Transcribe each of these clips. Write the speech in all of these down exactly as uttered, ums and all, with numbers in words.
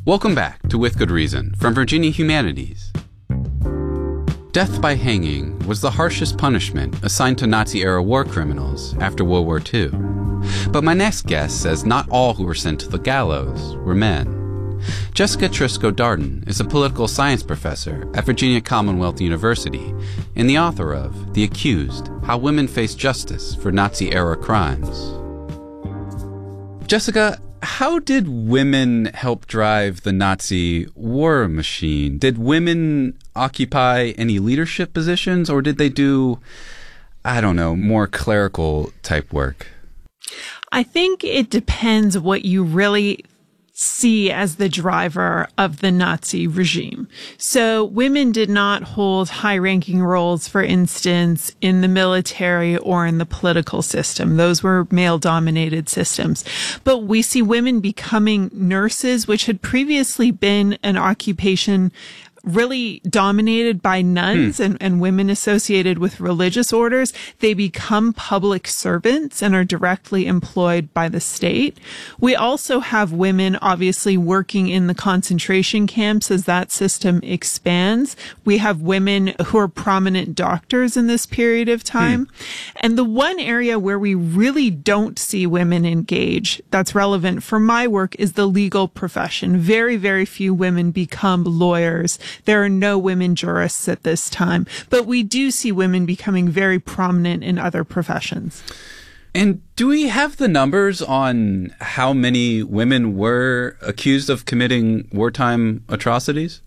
Welcome back to With Good Reason from Virginia Humanities. Death by hanging was the harshest punishment assigned to Nazi-era war criminals after World War Two. But my next guest says not all who were sent to the gallows were men. Jessica Triscoe Darden is a political science professor at Virginia Commonwealth University and the author of The Accused: How Women Face Justice for Nazi-Era Crimes. Jessica, how did women help drive the Nazi war machine? Did women occupy any leadership positions, or did they do, I don't know, more clerical type work? I think it depends what you really see as the driver of the Nazi regime. So women did not hold high-ranking roles, for instance, in the military or in the political system. Those were male-dominated systems. But we see women becoming nurses, which had previously been an occupation really dominated by nuns hmm. and, and women associated with religious orders. They become public servants and are directly employed by the state. We also have women obviously working in the concentration camps as that system expands. We have women who are prominent doctors in this period of time. Hmm. And the one area where we really don't see women engage that's relevant for my work is the legal profession. Very, very few women become lawyers. There are no women jurists at this time, but we do see women becoming very prominent in other professions. And do we have the numbers on how many women were accused of committing wartime atrocities?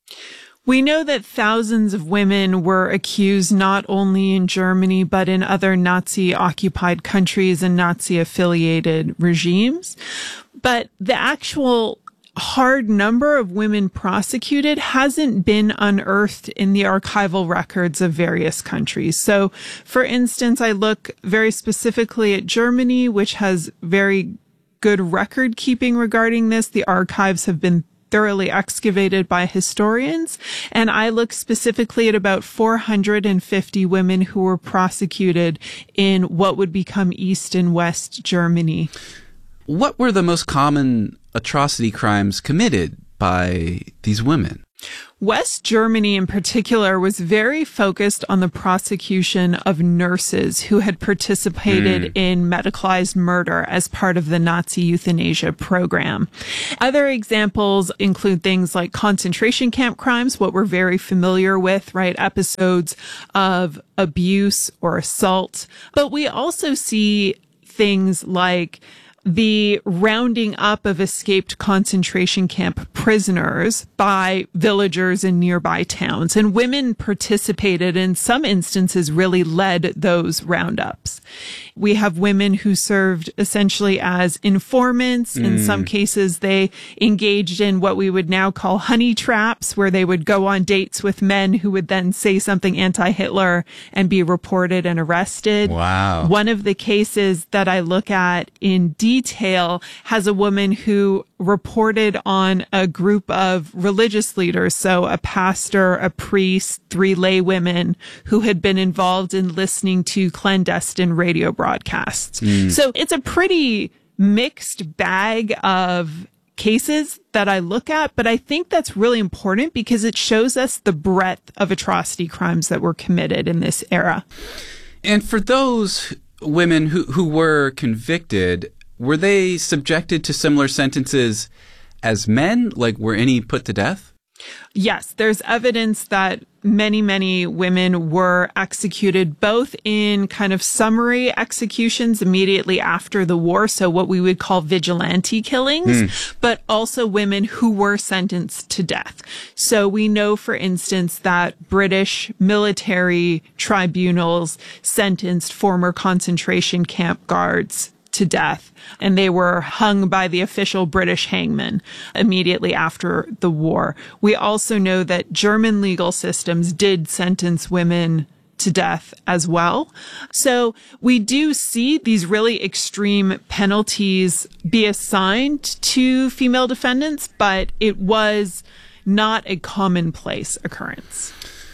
We know that thousands of women were accused not only in Germany, but in other Nazi-occupied countries and Nazi-affiliated regimes. But the actual hard number of women prosecuted hasn't been unearthed in the archival records of various countries. So, for instance, I look very specifically at Germany, which has very good record keeping regarding this. The archives have been thoroughly excavated by historians, and I look specifically at about four hundred fifty women who were prosecuted in what would become East and West Germany. What were the most common atrocity crimes committed by these women? West Germany in particular was very focused on the prosecution of nurses who had participated mm. in medicalized murder as part of the Nazi euthanasia program. Other examples include things like concentration camp crimes, what we're very familiar with, right? Episodes of abuse or assault. But we also see things like the rounding up of escaped concentration camp prisoners by villagers in nearby towns. And women participated, in some instances, really led those roundups. We have women who served essentially as informants. In mm. some cases, they engaged in what we would now call honey traps, where they would go on dates with men who would then say something anti-Hitler and be reported and arrested. Wow. One of the cases that I look at in detail detail has a woman who reported on a group of religious leaders, so a pastor, a priest, three lay women who had been involved in listening to clandestine radio broadcasts. Mm. So it's a pretty mixed bag of cases that I look at, but I think that's really important because it shows us the breadth of atrocity crimes that were committed in this era. And for those women who, who were convicted, were they subjected to similar sentences as men? Like, were any put to death? Yes, there's evidence that many, many women were executed both in kind of summary executions immediately after the war, so what we would call vigilante killings, mm. but also women who were sentenced to death. So we know, for instance, that British military tribunals sentenced former concentration camp guards to death, and they were hung by the official British hangman immediately after the war. We also know that German legal systems did sentence women to death as well. So we do see these really extreme penalties be assigned to female defendants, but it was not a commonplace occurrence.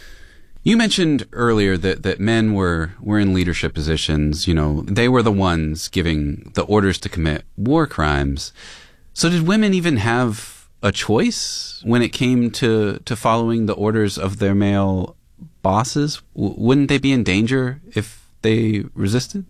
You mentioned earlier that, that men were, were in leadership positions. You know, they were the ones giving the orders to commit war crimes. So did women even have a choice when it came to, to following the orders of their male bosses? W- wouldn't they be in danger if they resisted?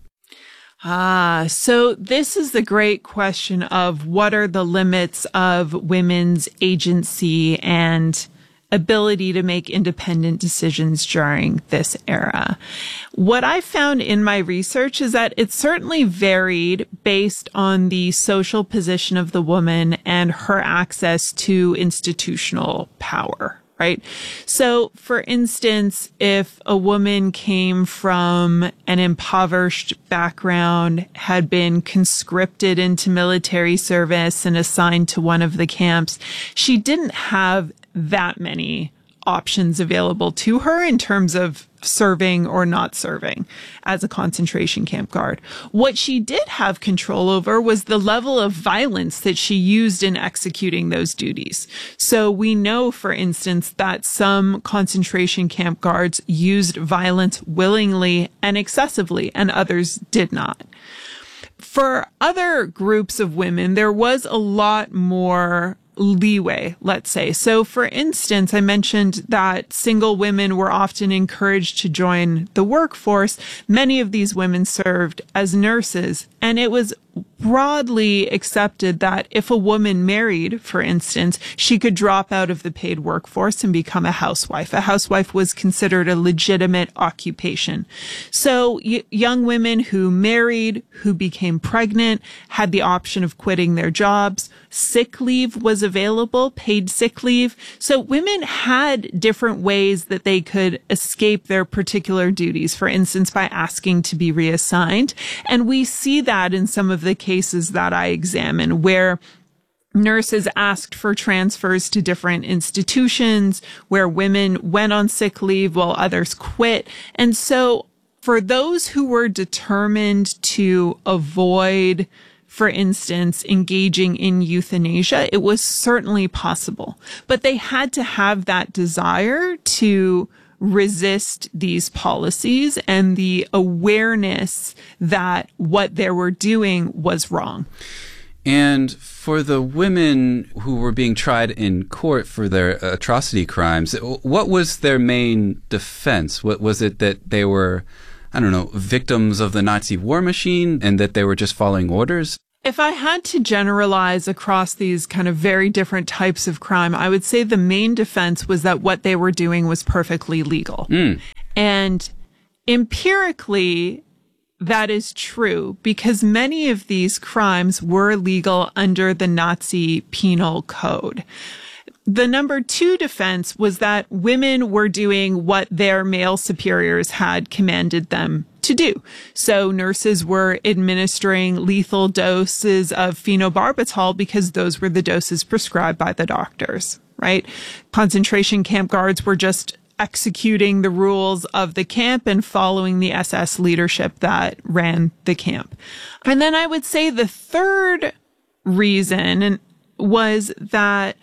Ah, so this is the great question of what are the limits of women's agency and ability to make independent decisions during this era. What I found in my research is that it certainly varied based on the social position of the woman and her access to institutional power. Right. So, for instance, if a woman came from an impoverished background, had been conscripted into military service and assigned to one of the camps, she didn't have that many options available to her in terms of serving or not serving as a concentration camp guard. What she did have control over was the level of violence that she used in executing those duties. So we know, for instance, that some concentration camp guards used violence willingly and excessively, and others did not. For other groups of women, there was a lot more leeway, let's say. So, for instance, I mentioned that single women were often encouraged to join the workforce. Many of these women served as nurses, and it was broadly accepted that if a woman married, for instance, she could drop out of the paid workforce and become a housewife. A housewife was considered a legitimate occupation. So y- young women who married, who became pregnant, had the option of quitting their jobs. Sick leave was available, paid sick leave. So women had different ways that they could escape their particular duties, for instance, by asking to be reassigned. And we see that in some of the cases that I examine where nurses asked for transfers to different institutions, where women went on sick leave while others quit. And so for those who were determined to avoid, for instance, engaging in euthanasia, it was certainly possible. But they had to have that desire to resist these policies and the awareness that what they were doing was wrong. And for the women who were being tried in court for their atrocity crimes, what was their main defense? What was it that they were, I don't know, victims of the Nazi war machine and that they were just following orders? If I had to generalize across these kind of very different types of crime, I would say the main defense was that what they were doing was perfectly legal. Mm. And empirically, that is true because many of these crimes were legal under the Nazi penal code. The number two defense was that women were doing what their male superiors had commanded them to do. So nurses were administering lethal doses of phenobarbital because those were the doses prescribed by the doctors, right? Concentration camp guards were just executing the rules of the camp and following the S S leadership that ran the camp. And then I would say the third reason was that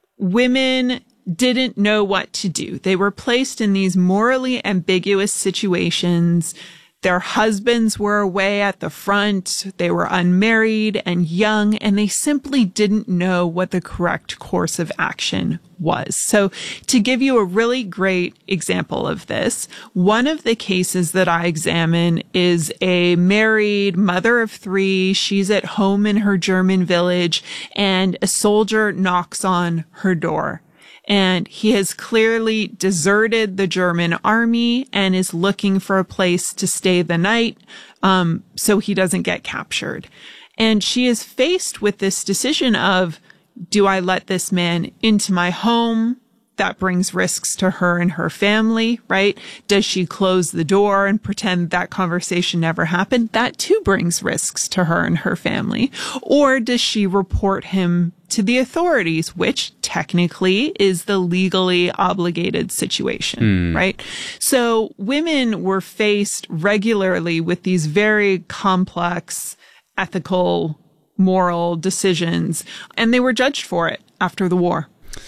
women didn't know what to do. They were placed in these morally ambiguous situations. Their husbands were away at the front. They were unmarried and young, and they simply didn't know what the correct course of action was. So to give you a really great example of this, one of the cases that I examine is a married mother of three. She's at home in her German village, and a soldier knocks on her door. And he has clearly deserted the German army and is looking for a place to stay the night, um, so he doesn't get captured. And she is faced with this decision of, do I let this man into my home? That brings risks to her and her family, right? Does she close the door and pretend that conversation never happened? That too brings risks to her and her family. Or does she report him to the authorities, which technically is the legally obligated situation, mm. right? So women were faced regularly with these very complex ethical, moral decisions, and they were judged for it after the war.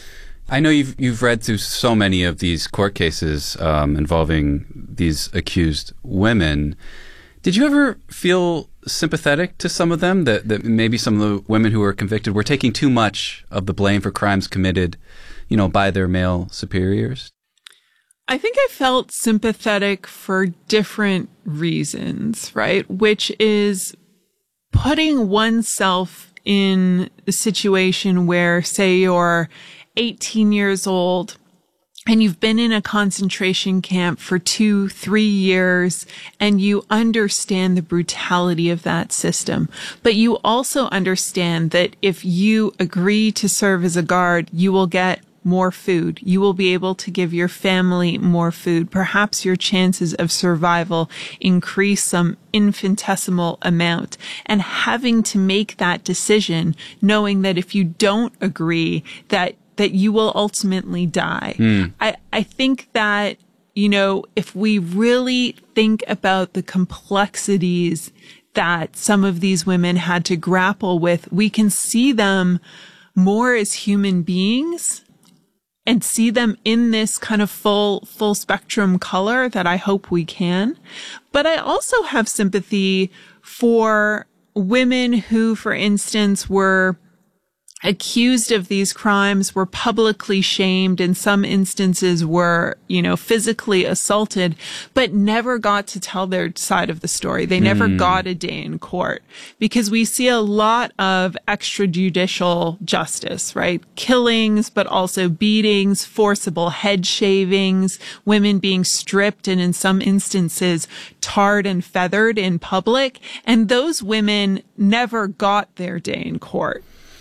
I know you've you've read through so many of these court cases um, involving these accused women. Did you ever feel sympathetic to some of them, that, that maybe some of the women who were convicted were taking too much of the blame for crimes committed, you know, by their male superiors? I think I felt sympathetic for different reasons, right? Which is putting oneself in a situation where, say, you're eighteen years old and you've been in a concentration camp for two, three years, and you understand the brutality of that system. But you also understand that if you agree to serve as a guard, you will get more food. You will be able to give your family more food. Perhaps your chances of survival increase some infinitesimal amount. And having to make that decision, knowing that if you don't agree, that that you will ultimately die. Mm. I, I think that, you know, if we really think about the complexities that some of these women had to grapple with, we can see them more as human beings and see them in this kind of full, full spectrum color that I hope we can. But I also have sympathy for women who, for instance, were accused of these crimes, were publicly shamed, in some instances were, you know, physically assaulted, but never got to tell their side of the story. They never mm. got a day in court, because we see a lot of extrajudicial justice, right? Killings, but also beatings, forcible head shavings, women being stripped and in some instances tarred and feathered in public. And those women never got their day in court.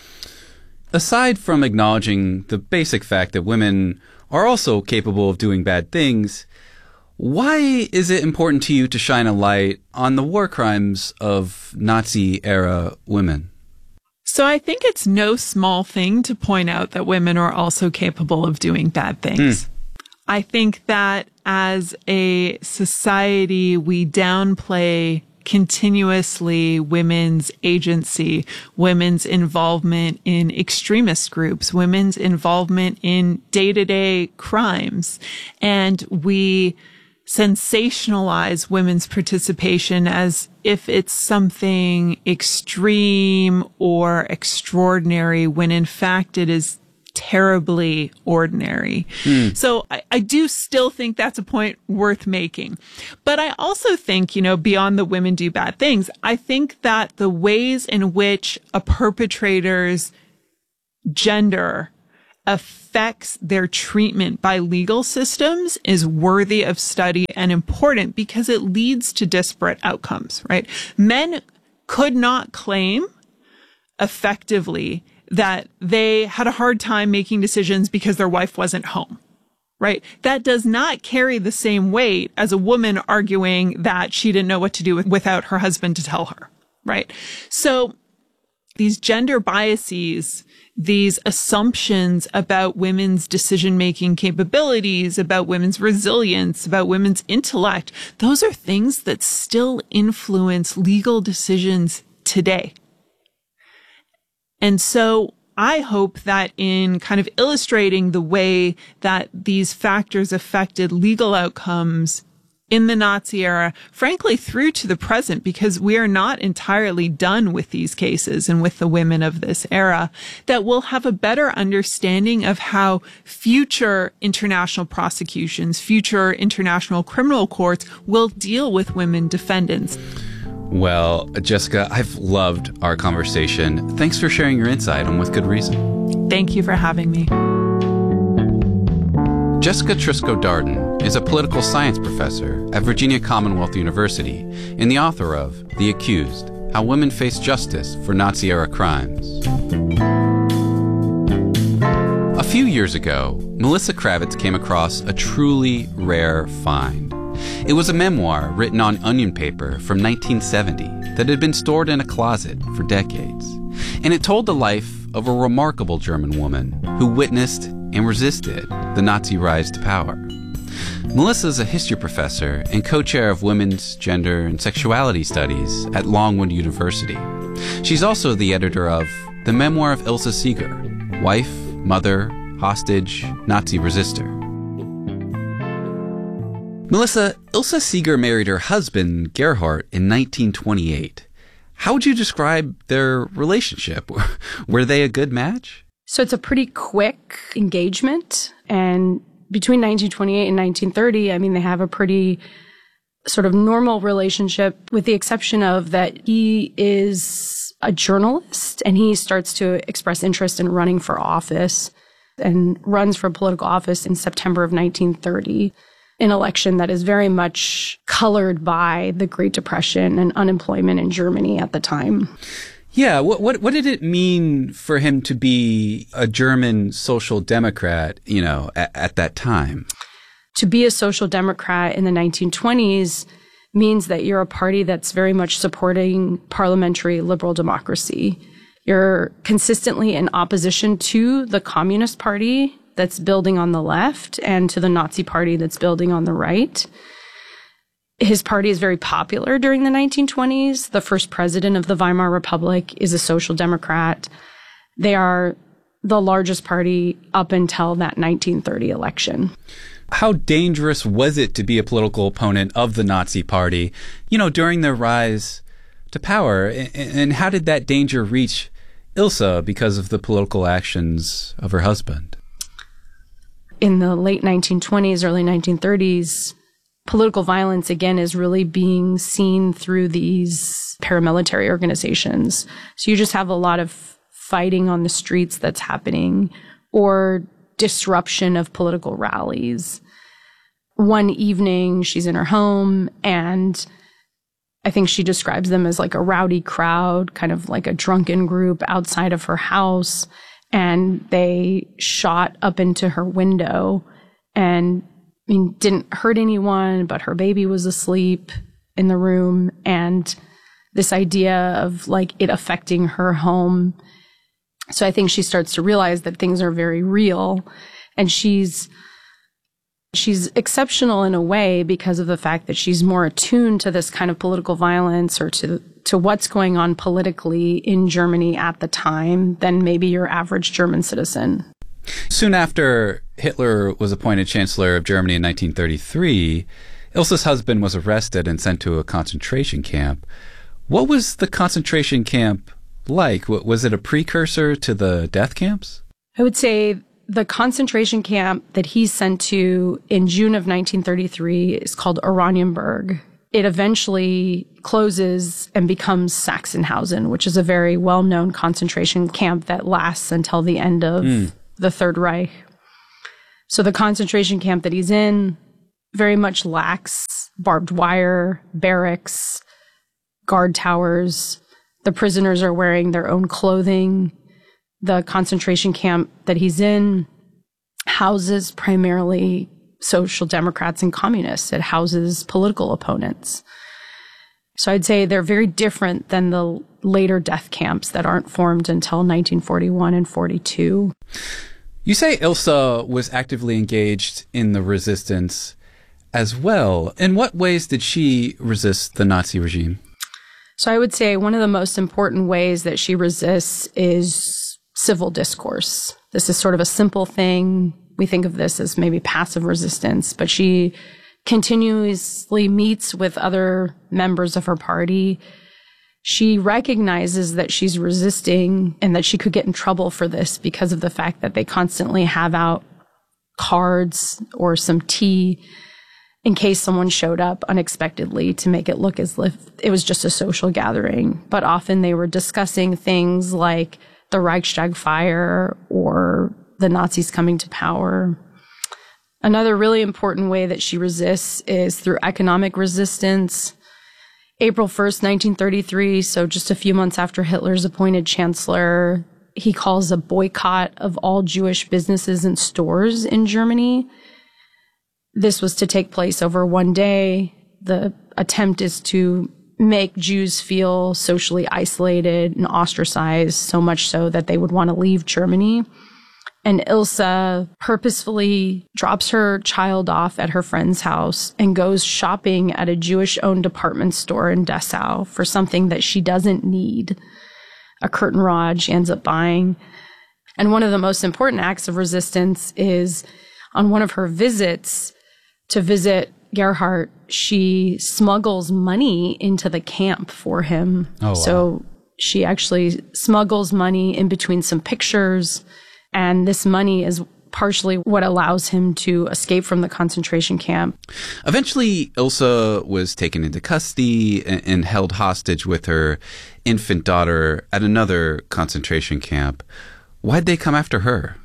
Aside from acknowledging the basic fact that women are also capable of doing bad things, why is it important to you to shine a light on the war crimes of Nazi-era women? So I think it's no small thing to point out that women are also capable of doing bad things. Mm. I think that as a society, we downplay continuously women's agency, women's involvement in extremist groups, women's involvement in day-to-day crimes. And we sensationalize women's participation as if it's something extreme or extraordinary, when in fact it is terribly ordinary. Mm. So I, I do still think that's a point worth making. But I also think, you know, beyond the women do bad things, I think that the ways in which a perpetrator's gender affects their treatment by legal systems is worthy of study and important, because it leads to disparate outcomes, right? Men could not claim effectively that they had a hard time making decisions because their wife wasn't home, right? That does not carry the same weight as a woman arguing that she didn't know what to do with, without her husband to tell her, right? So these gender biases, these assumptions about women's decision-making capabilities, about women's resilience, about women's intellect, those are things that still influence legal decisions today. And so I hope that in kind of illustrating the way that these factors affected legal outcomes in the Nazi era, frankly, through to the present, because we are not entirely done with these cases and with the women of this era, that we'll have a better understanding of how future international prosecutions, future international criminal courts will deal with women defendants. Well, Jessica, I've loved our conversation. Thanks for sharing your insight on With Good Reason. Thank you for having me. Jessica Triscoe Darden is a political science professor at Virginia Commonwealth University and the author of The Accused: How Women Face Justice for Nazi-Era Crimes. A few years ago, Melissa Kravitz came across a truly rare find. It was a memoir written on onion paper from nineteen seventy that had been stored in a closet for decades. And it told the life of a remarkable German woman who witnessed and resisted the Nazi rise to power. Melissa is a history professor and co-chair of women's, gender, and sexuality studies at Longwood University. She's also the editor of The Memoir of Ilse Seeger, Wife, Mother, Hostage, Nazi Resistor. Melissa, Ilse Seeger married her husband, Gerhard, in nineteen twenty-eight. How would you describe their relationship? Were they a good match? So it's a pretty quick engagement. And between nineteen twenty-eight and nineteen thirty, I mean, they have a pretty sort of normal relationship, with the exception of that he is a journalist and he starts to express interest in running for office and runs for political office in September of nineteen thirty. An election that is very much colored by the Great Depression and unemployment in Germany at the time. Yeah, what what what did it mean for him to be a German social democrat, you know, at, at that time? To be a social democrat in the nineteen twenties means that you're a party that's very much supporting parliamentary liberal democracy. You're consistently in opposition to the Communist Party that's building on the left and to the Nazi Party that's building on the right. His party is very popular during the nineteen twenties. The first president of the Weimar Republic is a social democrat. They are the largest party up until that nineteen thirty election. How dangerous was it to be a political opponent of the Nazi Party, you know, during their rise to power? And how did that danger reach Ilse because of the political actions of her husband? In the late nineteen twenties, early nineteen thirties, political violence, again, is really being seen through these paramilitary organizations. So you just have a lot of fighting on the streets that's happening, or disruption of political rallies. One evening, she's in her home, and I think she describes them as like a rowdy crowd, kind of like a drunken group outside of her house. And they shot up into her window and, I mean, didn't hurt anyone, but her baby was asleep in the room. And this idea of like it affecting her home. So I think she starts to realize that things are very real. And she's she's exceptional in a way because of the fact that she's more attuned to this kind of political violence or to to what's going on politically in Germany at the time than maybe your average German citizen. Soon after Hitler was appointed Chancellor of Germany in nineteen thirty-three, Ilse's husband was arrested and sent to a concentration camp. What was the concentration camp like? Was it a precursor to the death camps? I would say the concentration camp that he's sent to in June of nineteen thirty-three is called Oranienburg. It eventually closes and becomes Sachsenhausen, which is a very well-known concentration camp that lasts until the end of mm. the Third Reich. So the concentration camp that he's in very much lacks barbed wire, barracks, guard towers. The prisoners are wearing their own clothing. The concentration camp that he's in houses primarily social democrats and communists. It houses political opponents. So I'd say they're very different than the later death camps that aren't formed until nineteen forty-one and forty-two. You say Ilse was actively engaged in the resistance as well. In what ways did she resist the Nazi regime? So I would say one of the most important ways that she resists is civil discourse. This is sort of a simple thing. We think of this as maybe passive resistance, but she continuously meets with other members of her party. She recognizes that she's resisting and that she could get in trouble for this because of the fact that they constantly have out cards or some tea in case someone showed up unexpectedly to make it look as if it was just a social gathering. But often they were discussing things like the Reichstag fire or the Nazis coming to power. Another really important way that she resists is through economic resistance. April first, nineteen thirty-three, so just a few months after Hitler's appointed chancellor, he calls a boycott of all Jewish businesses and stores in Germany. This was to take place over one day. The attempt is to make Jews feel socially isolated and ostracized, so much so that they would want to leave Germany. And Ilse purposefully drops her child off at her friend's house and goes shopping at a Jewish-owned department store in Dessau for something that she doesn't need, a curtain rod she ends up buying. And one of the most important acts of resistance is on one of her visits to visit Gerhardt, she smuggles money into the camp for him. Oh, wow. So she actually smuggles money in between some pictures, and this money is partially what allows him to escape from the concentration camp. Eventually, Ilse was taken into custody and, and held hostage with her infant daughter at another concentration camp. Why'd they come after her?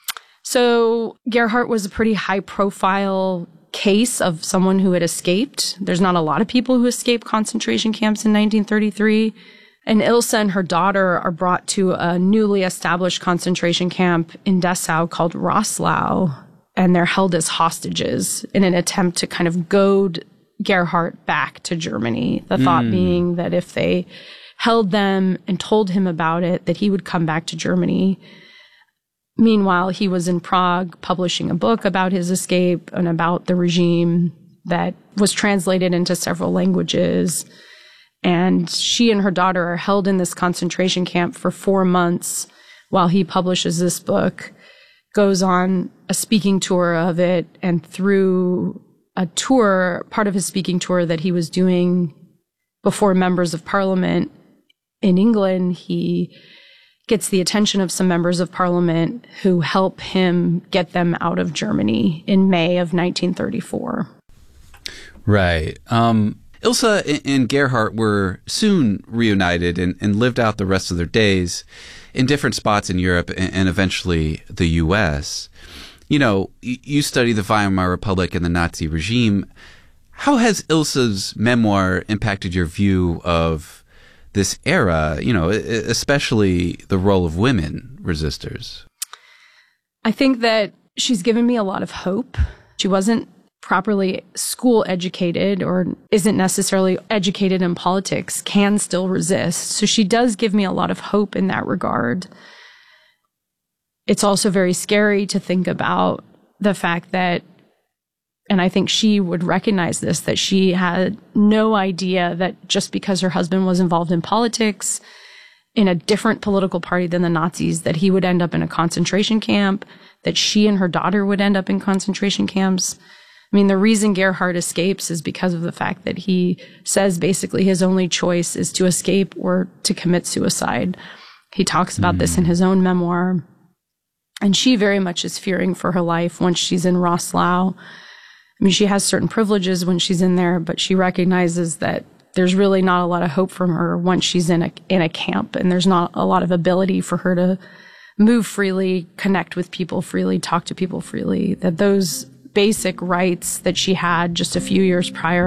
So Gerhardt was a pretty high-profile case of someone who had escaped. There's not a lot of people who escape concentration camps in nineteen thirty-three. And Ilse and her daughter are brought to a newly established concentration camp in Dessau called Roslau, and they're held as hostages in an attempt to kind of goad Gerhardt back to Germany. The thought mm. being that if they held them and told him about it, that he would come back to Germany. Meanwhile, he was in Prague publishing a book about his escape and about the regime that was translated into several languages. And she and her daughter are held in this concentration camp for four months while he publishes this book, goes on a speaking tour of it, and through a tour, part of his speaking tour that he was doing before members of parliament in England, he gets the attention of some members of parliament who help him get them out of Germany in May of nineteen thirty-four. Right. Um Ilse and Gerhardt were soon reunited and, and lived out the rest of their days in different spots in Europe and, and eventually the U S. You know, you study the Weimar Republic and the Nazi regime. How has Ilse's memoir impacted your view of this era, you know, especially the role of women resistors? I think that she's given me a lot of hope. She wasn't properly school educated or isn't necessarily educated in politics, can still resist. So she does give me a lot of hope in that regard. It's also very scary to think about the fact that, and I think she would recognize this, that she had no idea that just because her husband was involved in politics in a different political party than the Nazis, that he would end up in a concentration camp, that she and her daughter would end up in concentration camps. I mean, the reason Gerhardt escapes is because of the fact that he says basically his only choice is to escape or to commit suicide. He talks about mm. this in his own memoir. And she very much is fearing for her life once she's in Roslau. I mean, she has certain privileges when she's in there, but she recognizes that there's really not a lot of hope from her once she's in a in a camp, and there's not a lot of ability for her to move freely, connect with people freely, talk to people freely, that those basic rights that she had just a few years prior